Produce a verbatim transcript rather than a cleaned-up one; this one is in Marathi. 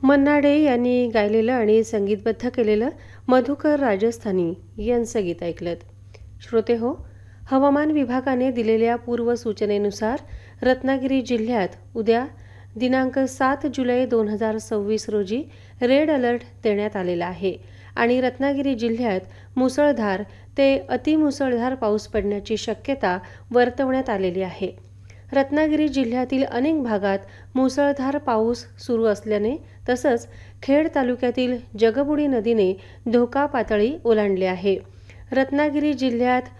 मन्ना डे यांनी गायलेलं आणि संगीतबद्ध केलेलं मधुकर राजस्थानी यांचं गीत ऐकलत. श्रोते हो, हवामान विभागाने दिलेल्या पूर्वसूचनेनुसार रत्नागिरी जिल्ह्यात उद्या दिनांक सात जुलै दोन हजार सव्वीस रोजी रेड अलर्ट देण्यात आलेला आहे आणि रत्नागिरी जिल्ह्यात मुसळधार ते अतिमुसळधार पाऊस पडण्याची शक्यता वर्तवण्यात आलेली आहे. रत्नागिरी जिल्ह्यातील अनेक भागात मुसळधार पाऊस सुरू असल्याने तसंच खेड तालुक्यातील जगबुडी नदीने धोका पातळी ओलांडली आहे. रत्नागिरी जिल्ह्यात